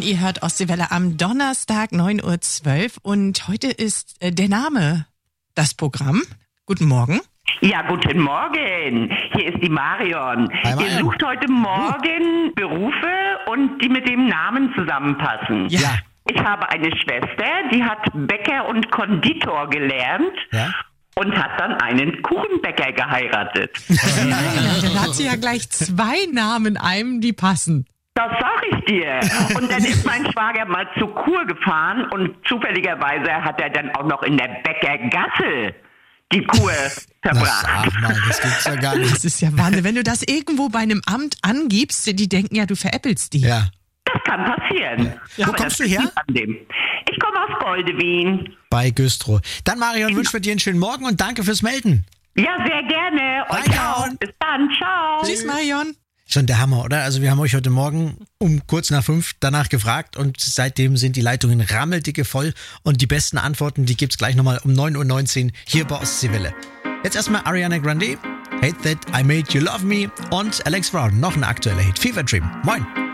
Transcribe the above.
Ihr hört Ostseewelle am Donnerstag 9.12 Uhr und heute ist der Name das Programm. Guten Morgen. Ja, guten Morgen. Hier ist die Marion. Ihr sucht heute Morgen Berufe und die mit dem Namen zusammenpassen. Ja. Ich habe eine Schwester, die hat Bäcker und Konditor gelernt. Ja? Und hat dann einen Kuchenbäcker geheiratet. Dann hat sie ja gleich 2 Namen einem, die passen. Das sag ich dir. Und dann ist mein Schwager mal zur Kur gefahren und zufälligerweise hat er dann auch noch in der Bäckergasse die Kur verbracht. Sag mal, das gibt's ja gar nicht. Das ist ja Wahnsinn. Wenn du das irgendwo bei einem Amt angibst, die denken ja, du veräppelst die. Ja. Das kann passieren. Ja. Wo Aber kommst das du her? liegt an dem. Ich komme aus Goldewin. Bei Güstrow. Dann, Marion, wünschen wir dir einen schönen Morgen und danke fürs Melden. Ja, sehr gerne. Euch auch. Bis dann. Ciao. Tschüss, Marion. Schon der Hammer, oder? Also wir haben euch heute Morgen um kurz nach 5 danach gefragt und seitdem sind die Leitungen rammeldicke voll und die besten Antworten, die gibt's gleich nochmal um 9.19 Uhr hier bei Ostseewelle. Jetzt erstmal Ariana Grande, Hate That I Made You Love Me und Alex Brown, noch ein aktueller Hit, Fever Dream. Moin!